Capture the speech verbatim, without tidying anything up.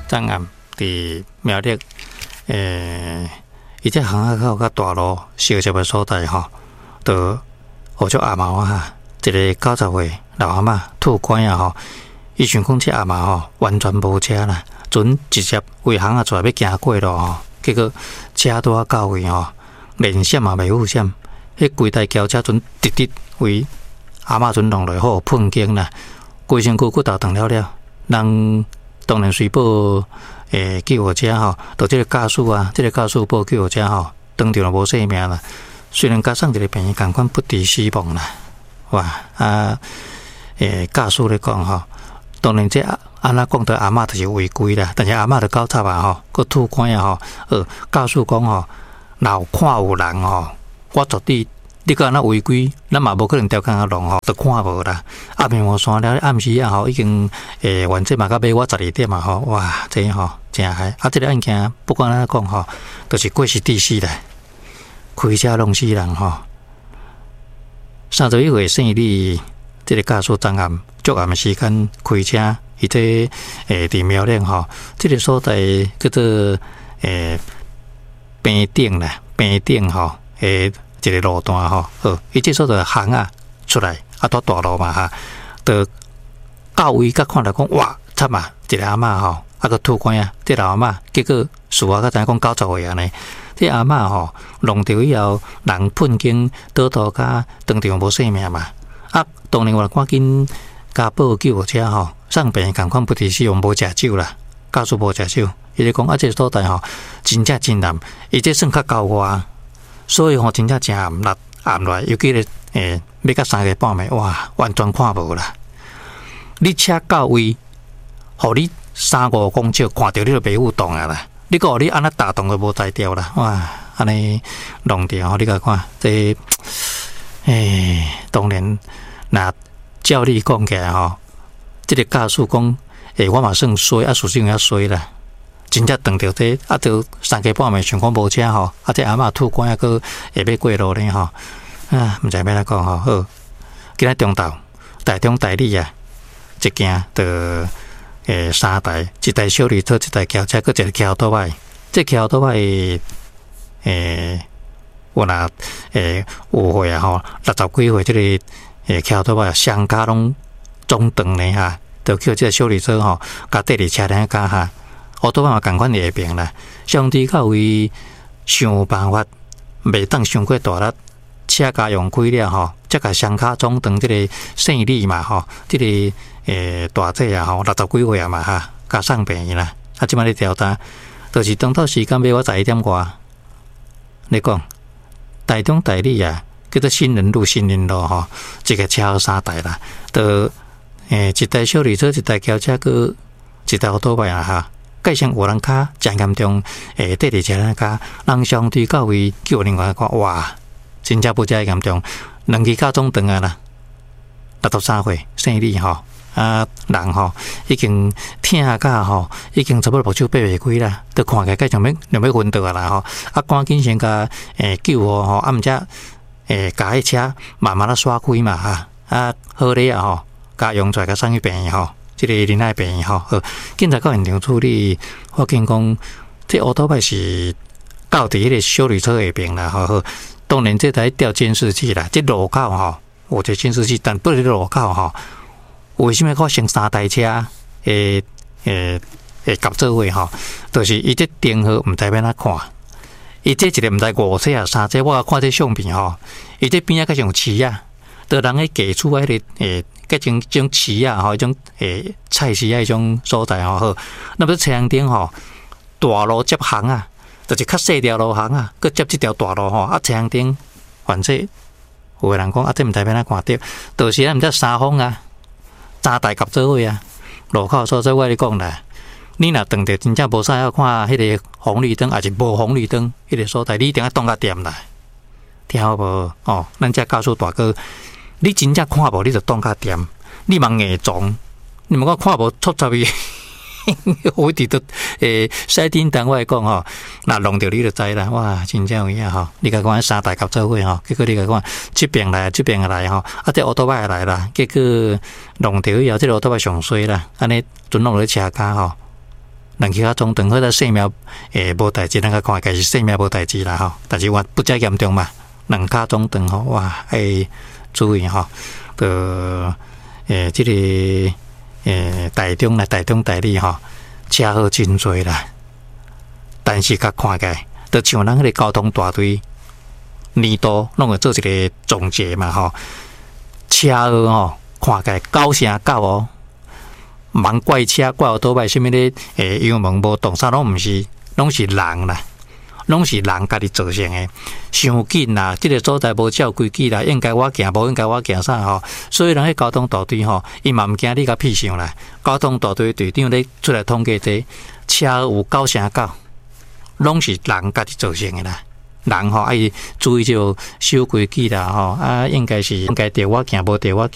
昨暗伫苗栗，诶，伊只巷仔口甲大路相接的所在吼，就好少阿嬷啊，一个九十岁老阿嬷拄管啊吼，伊想讲这阿嬷吼完全无车啦，准直接为巷仔出来要行过路吼，结果车拄啊到位吼，连闪嘛袂有闪，迄规台轿车准直直为阿嬷准弄落好碰惊啦，规身躯骨头断了了，人当然随报诶救护车吼，到这个驾驶啊，这个驾驶报救护车吼，当场就无性命啦。虽然加上一个病人共款不治死亡啦，哇啊诶驾驶来讲吼，当然这安那讲到阿嬷就是违规啦，但是阿嬷就搞错啊吼，佮拄管啊吼，呃驾驶讲吼，若有看有人吼，我绝对你佮安那违规，咱嘛无可能调侃啊弄吼，都看无啦。暗暝无山了，暗时啊吼，已经诶，晚这嘛到尾我十二点嘛吼，哇，这吼真害。啊，这个案件不管安怎讲吼，都是过失致死啦，开车弄死人吼。三十一岁生日，这个驾驶昨暗足暗的时间开车，伊这诶伫苗栗吼，这个所在叫做诶平顶啦，平顶吼诶。一个路段吼，好，伊即所在巷啊出来，啊拄大路嘛哈，就到位甲看来讲，哇，惨啊！一个阿嬷吼，啊个拄管啊，即老阿嬷，结果事后甲知影讲九十岁安尼，即阿嬷吼弄着以后，人碰惊倒倒甲当场无性命嘛，啊，当然我赶紧加报救护车吼，上病共款不治死亡，无食酒啦，驾驶无食酒，伊咧讲啊，即所在吼，真正真难，伊即算较高我。所以吼，真正真暗落暗落，尤其咧诶，要到三个半暝，哇，完全看无啦。你车到位，互你三五公尺看到你就袂有动啊啦。你讲你安那打动都无才调啦，哇，安尼弄掉吼，你甲看这，诶，当然，那照你讲起来吼，这个驾驶讲，诶，我嘛算衰，啊，事实上也衰啦。真正撞到这，啊，就三更半暝想讲无车吼，啊，这阿嬷拄管啊，个会要过路呢吼，啊，毋知要怎讲吼，好，今仔中昼台中台里啊，一件的诶三台，一台小绿车，一台轿车，佮一个桥倒摆，这桥倒摆诶，我若诶有岁啊吼，六十几岁，这个诶桥倒摆双脚拢中长呢哈，就叫这个小绿车吼，甲第二车辆加哈。我都嘛共款下边啦，上帝较为想办法，袂当伤过大力，车架用开了吼，则甲双脚中长即个生理嘛吼，即、这个诶大姐啊吼，六十几岁啊嘛哈，甲送病院啦，啊即摆咧调查，就是当到时间要我十一点外，你讲台中台里啊，叫做新人路新人路吼，一个车三台啦，就诶一台小绿车，一台轿车，个一台奥多摆啊哈。计上有人卡真严重，诶，第二车人卡，人相对到位叫另外看，哇，真正不遮严重，两支脚总长啊啦，六十三岁生理吼，啊人吼已经疼甲吼，已经差不多目睭闭袂开啦，都看起来计上要要要昏倒啊啦吼，啊赶紧先甲诶救护吼，啊毋则诶甲迄车慢慢啊刷开嘛哈，啊好咧啊吼，甲用出来甲送去病院吼。这个林爱病院吼，好，警察到现场处理，发现讲这乌托邦是到伫迄个小绿车下边啦，吼好，当然这台调监视器啦，这路口吼，有这监视器，但不是路口吼，为什么发生三台车诶诶诶夹做位吼？就是伊这灯号毋知要哪看，伊这一个毋知五车啊三车，我看这相片吼，伊这边仔较像饲啊，得人喺家厝迄个诶。个种种市啊，吼，迄种诶菜市啊，迄种所在吼好。那么车辆顶吼，大路接巷啊，就是较细条路巷啊，佮接即条大路吼，啊车辆顶，反正有个人讲啊，这毋知要哪看到，到时咱毋知三方啊，三大夹做伙啊，路口所在我咧讲啦，你若当着真正无啥要看迄个红绿灯，还是无红绿灯，迄个所在，你一定要当甲点啦，听好无？哦，咱遮告诉大哥。你真正看无，你就当较点。你嘛硬撞，你莫讲看无错杂伊，我伫都诶，西天单位讲吼，那弄着你就知啦。哇，真正有影吼！你甲讲三大夹做伙吼，结果你甲讲这边来，这边来吼，啊，这奥多摆来啦，结果弄着以后，这奥多摆上衰啦，安尼准弄咧车架吼， 人去较中长，或者性命诶无代志，咱较看，家是性命无代志啦吼。但是我不遮严重嘛，两骹中长吼，哇，要注意吼。个诶，即、这个诶台中啦，台中台里吼，车祸真多啦。但是较看起来，就像咱迄个交通大队年度拢会做一个总结嘛吼。车祸吼，看起来九成九哦。忙怪车、怪奥多摆，什么咧？诶，油门无动，啥拢毋是，拢是人啦，拢是人家己造成诶。伤紧啦，即、这个所在无照规矩啦，应该我行，无应该我行啥吼？所以人迄交通大队吼，伊嘛毋惊你甲屁想啦。交通大队队长咧出来统计者，车有九成九，拢是人家己造成诶啦。人吼爱注意就守规矩啦吼，啊，应该是应该着我行，无着我行。